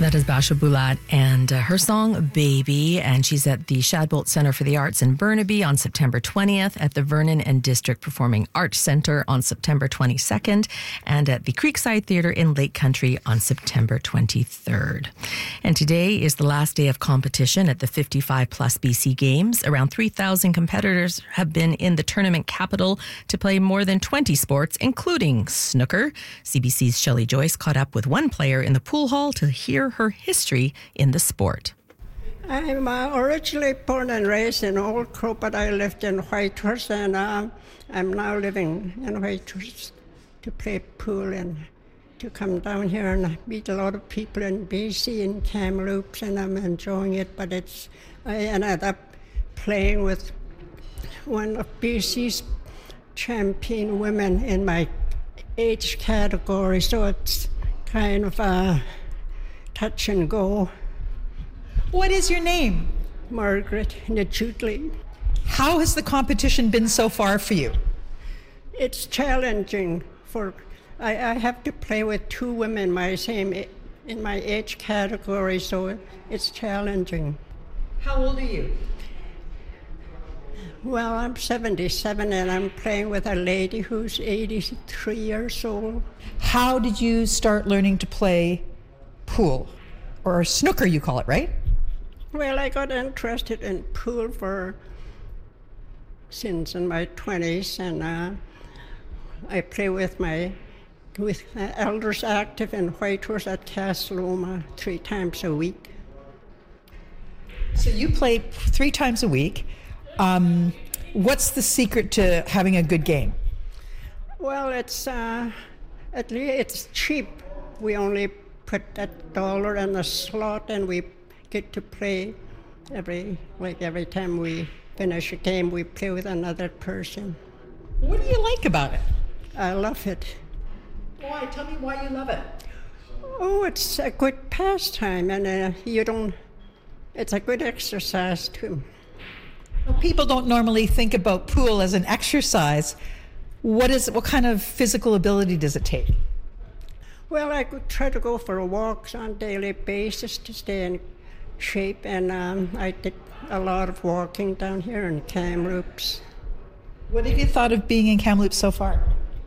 That is Basha Bulat and her song Baby, and she's at the Shadbolt Centre for the Arts in Burnaby on September 20th, at the Vernon and District Performing Arts Centre on September 22nd, and at the Creekside Theatre in Lake Country on September 23rd. And today is the last day of competition at the 55 Plus BC Games. Around 3,000 competitors have been in the tournament capital to play more than 20 sports, including snooker. CBC's Shelley Joyce caught up with one player in the pool hall to hear her history in the sport. I'm originally born and raised in Old Crow, but I lived in Whitehorse, and I'm now living in Whitehorse to play pool and to come down here and meet a lot of people in BC and Kamloops, and I'm enjoying it. But I ended up playing with one of BC's champion women in my age category, so it's kind of touch and go. What is your name? Margaret Najutli. How has the competition been so far for you? It's challenging. I have to play with two women in my age category, so it's challenging. How old are you? Well, I'm 77 and I'm playing with a lady who's 83 years old. How did you start learning to play pool, or snooker you call it, right? Well, I got interested in pool since in my 20s, and I play with Elders Active in Whitehorse at Castleloma 3 times a week. So you play 3 times a week. What's the secret to having a good game? Well, it's cheap. We only put that dollar in the slot, and we get to play every time we finish a game, we play with another person. What do you like about it? I love it. Why? Tell me why you love it. Oh, it's a good pastime, and it's a good exercise too. Well, people don't normally think about pool as an exercise. What kind of physical ability does it take? Well, I could try to go for walks on a daily basis to stay in shape, and I did a lot of walking down here in Kamloops. What have you thought of being in Kamloops so far?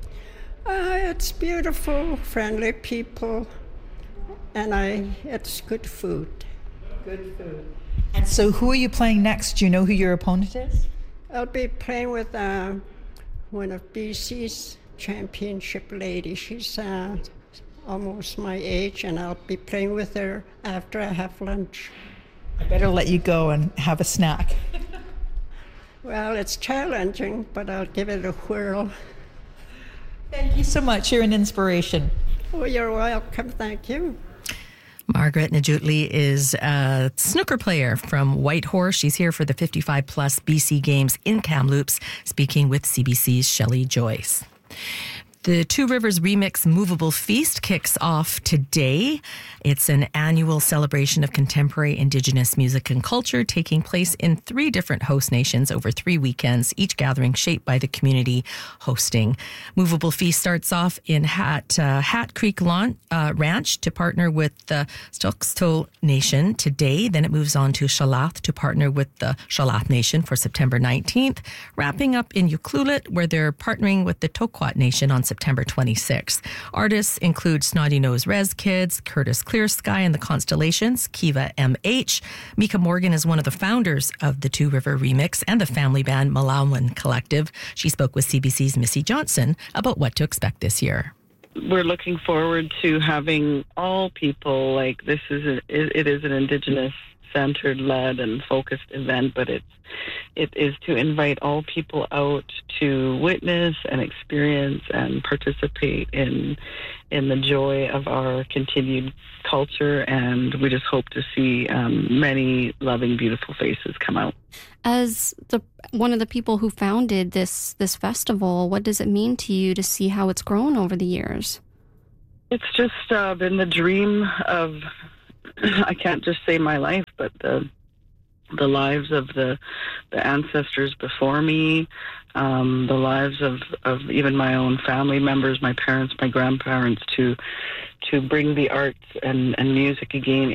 It's beautiful, friendly people, and it's good food. Good food. And so who are you playing next? Do you know who your opponent is? I'll be playing with one of BC's championship ladies. She's almost my age, and I'll be playing with her after I have lunch. I better let you go and have a snack. Well, it's challenging, but I'll give it a whirl. Thank you so much. You're an inspiration. Oh, you're welcome. Thank you. Margaret Najutli is a snooker player from Whitehorse. She's here for the 55 Plus BC Games in Kamloops, speaking with CBC's Shelley Joyce. The Two Rivers Remix Movable Feast kicks off today. It's an annual celebration of contemporary Indigenous music and culture taking place in 3 different host nations over 3 weekends, each gathering shaped by the community hosting. Movable Feast starts off in Hat Creek Ranch to partner with the Stukstow Nation today. Then it moves on to Shalath to partner with the Shalath Nation for September 19th, wrapping up in Ucluelet, where they're partnering with the Toquat Nation on September 26th. Artists include Snotty Nose Rez Kids, Curtis Clear Sky and the Constellations, Kiva M.H. Mika Morgan is one of the founders of the Two River Remix and the family band Malawan Collective. She spoke with CBC's Missy Johnson about what to expect this year. We're looking forward to having all people, it is an Indigenous centered, led, and focused event, but it is to invite all people out to witness and experience and participate in the joy of our continued culture, and we just hope to see many loving, beautiful faces come out. As one of the people who founded this festival, what does it mean to you to see how it's grown over the years? It's just been the dream of, I can't just say my life, but the lives of the ancestors before me, the lives of even my own family members, my parents, my grandparents, to bring the arts and music again